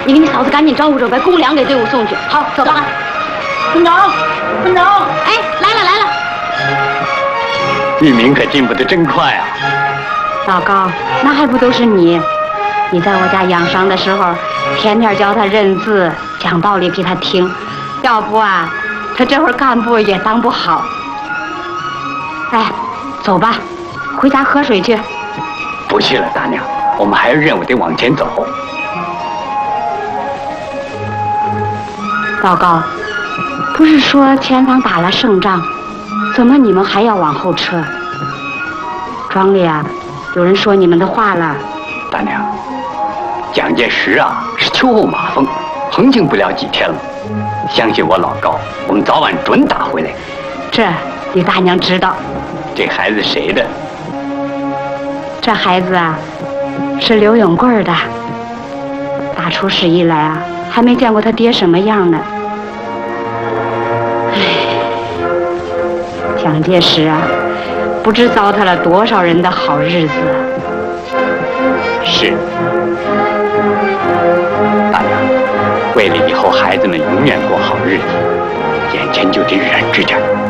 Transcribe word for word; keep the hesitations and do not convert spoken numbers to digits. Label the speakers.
Speaker 1: 你给你嫂子赶紧招呼着，把公粮给队伍送去。好，走吧。
Speaker 2: 村长，村长，
Speaker 1: 哎，来了来了。
Speaker 3: 玉明可进步得真快啊！
Speaker 1: 老高，那还不都是你？你在我家养伤的时候，天天教他认字，讲道理给他听。要不啊，他这会儿干部也当不好。哎，走吧，回家喝水去。
Speaker 3: 不去了，大娘，我们还有任务得往前走。
Speaker 1: 老高，不是说前方打了胜仗，怎么你们还要往后撤？庄里啊，有人说你们的话了。
Speaker 3: 大娘，蒋介石啊是秋后马蜂，横行不了几天了。相信我老高，我们早晚准打回来。
Speaker 1: 这李大娘知道。
Speaker 3: 这孩子谁的？
Speaker 1: 这孩子啊，是刘永贵的。打出师一来啊，还没见过他爹什么样呢。唉，蒋介石啊，不知糟蹋了多少人的好日子。
Speaker 3: 是，大娘，为了以后孩子们永远过好日子，眼前就得忍着点。